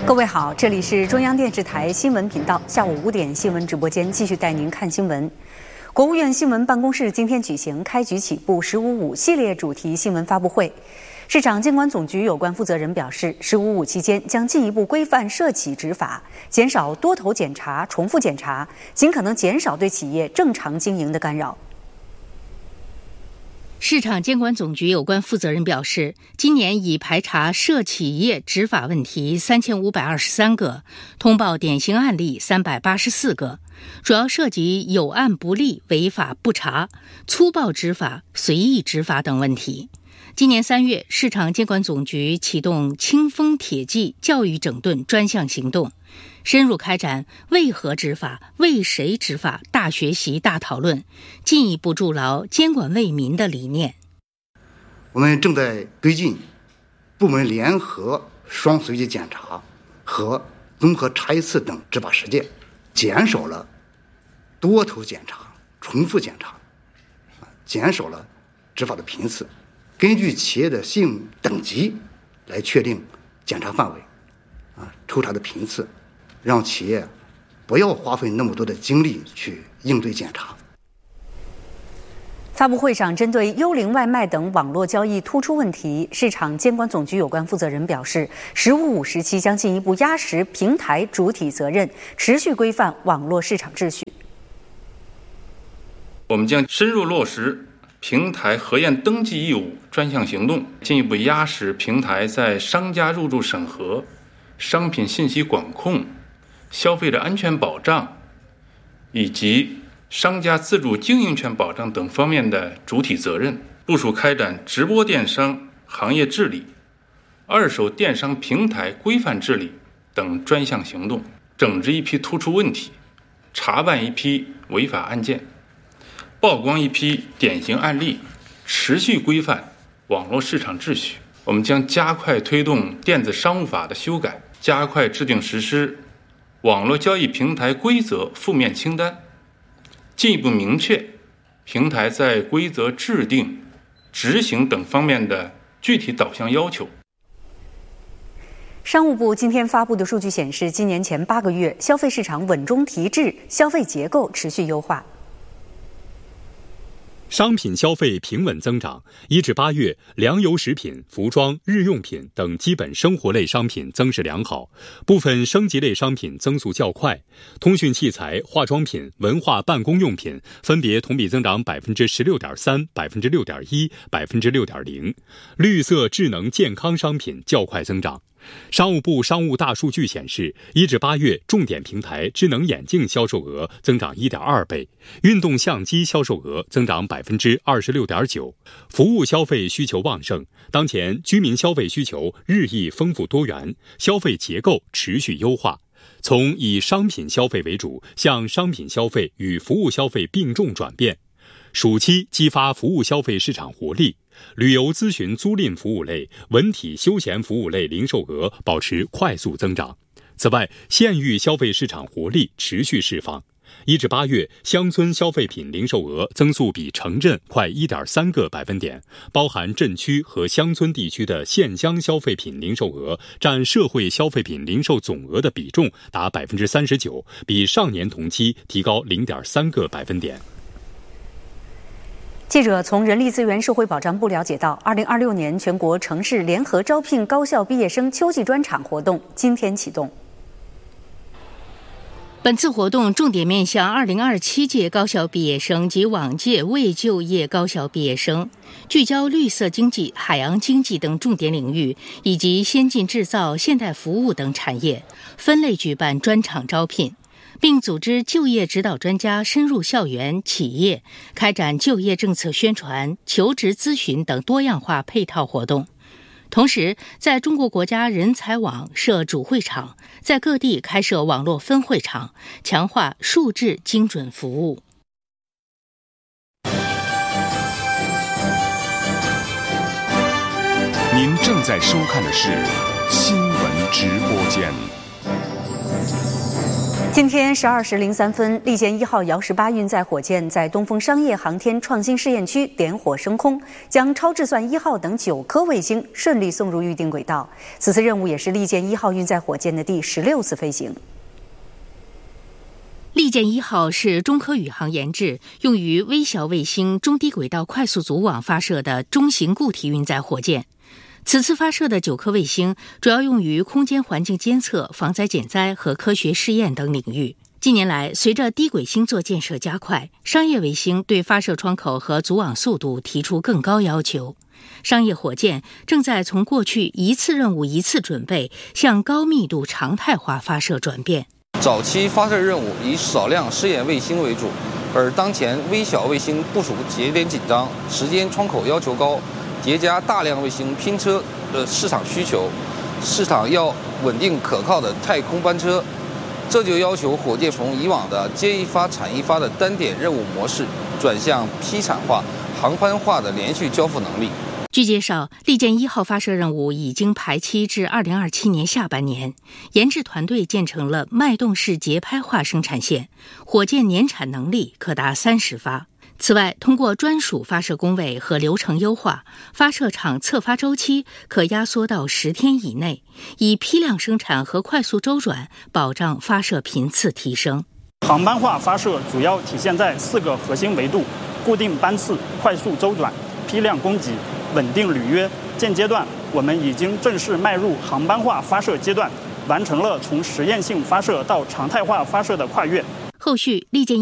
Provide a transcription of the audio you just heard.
各位好，这里是中央电视台新闻频道，下午5点新闻直播间继续带您看新闻。国务院新闻办公室今天举行开局起步“15.5”系列主题新闻发布会。市场监管总局有关负责人表示，“15.5”期间将进一步规范涉企执法，减少多头检查、重复检查，尽可能减少对企业正常经营的干扰。 市场监管总局有关负责人表示，今年已排查涉企业执法问题3523个，通报典型案例384个，主要涉及有案不立、违法不查、粗暴执法、随意执法等问题。今年3月，市场监管总局启动清风铁骑教育整顿专项行动，深入开展为何执法、为谁执法大学习大讨论，进一步筑牢监管为民的理念。 我们正在推进部门联合双随机检查和综合查一次等执法实践，减少了多头检查、重复检查，减少了执法的频次，根据企业的信用等级来确定检查范围，抽查的频次，让企业不要花费那么多的精力去应对检查。 发布会上，针对幽灵外卖等网络交易突出问题，市场监管总局有关负责人表示，“15.5”时期将进一步压实平台主体责任，持续规范网络市场秩序。 我们将深入落实平台核验登记义务专项行动，进一步压实平台在商家入驻审核、商品信息管控、消费者安全保障以及商家自主经营权保障等方面的主体责任，部署开展直播电商行业治理、二手电商平台规范治理等专项行动，整治一批突出问题，查办一批违法案件，曝光一批典型案例，持续规范网络市场秩序。我们将加快推动电子商务法的修改，加快制定实施网络交易平台规则负面清单，进一步明确平台在规则制定、执行等方面的具体导向要求。 商务部今天发布的数据显示，今年前8个月，消费市场稳中提质，消费结构持续优化。 商品消费平稳增长，1至8月，粮油食品、服装、日用品等基本生活类商品增势良好，部分升级类商品增速较快。通讯器材、化妆品、文化办公用品分别同比增长16.3%、6.1%、6.0%。绿色智能健康商品较快增长。商务部商务大数据显示，1至8月重点平台智能眼镜销售额增长1.2倍，运动相机销售额增长26.9%。服务消费需求旺盛，当前居民消费需求日益丰富多元，消费结构持续优化，从以商品消费为主向商品消费与服务消费并重转变。暑期激发服务消费市场活力，旅游咨询租赁服务类、文体休闲服务类零售额保持快速增长。此外，县域消费市场活力持续释放。1至8月，乡村消费品零售额增速比城镇快1.3个百分点，包含镇区和乡村地区的县乡消费品零售额占社会消费品零售总额的比重达39%，比上年同期提高0.3个百分点。 记者从人力资源社会保障部了解到，2026年全国城市联合招聘高校毕业生秋季专场活动今天启动。 本次活动重点面向2027届高校毕业生及往届未就业高校毕业生，聚焦绿色经济、海洋经济等重点领域，以及先进制造、现代服务等产业，分类举办专场招聘，并组织就业指导专家深入校园、企业，开展就业政策宣传、求职咨询等多样化配套活动。同时，在中国国家人才网设主会场，在各地开设网络分会场，强化数质精准服务。 您正在收看的是新闻直播间。 今天12时03分，利剑1号遥18运载火箭在东风商业航天创新试验区点火升空，将超质算1号等9颗卫星顺利送入预定轨道。此次任务也是利剑1号运载火箭的第16次飞行。 利剑1号是中科宇航研制，用于微小卫星中低轨道快速组网发射的中型固体运载火箭。此次发射的9颗卫星主要用于空间环境监测、防灾减灾和科学试验等领域。近年来，随着低轨星座建设加快，商业卫星对发射窗口和组网速度提出更高要求。商业火箭正在从过去一次任务一次准备向高密度常态化发射转变。 早期发射任务以少量试验卫星为主，而当前微小卫星部署节点紧张，时间窗口要求高，叠加大量卫星拼车的市场需求，市场要稳定可靠的太空班车，这就要求火箭从以往的接一发产一发的单点任务模式，转向批产化、航班化的连续交付能力。 据介绍，利剑1号发射任务已经排期至2027年下半年，研制团队建成了脉动式节拍化生产线，火箭年产能力可达30发。此外，通过专属发射工位和流程优化，发射场测发周期可压缩到10天以内，以批量生产和快速周转保障发射频次提升。 航班化发射主要体现在4个核心维度：固定班次、快速周转、批量供给、稳定履约。现阶段，我们已经正式迈入航班化发射阶段，完成了从实验性发射到常态化发射的跨越。 后续，利剑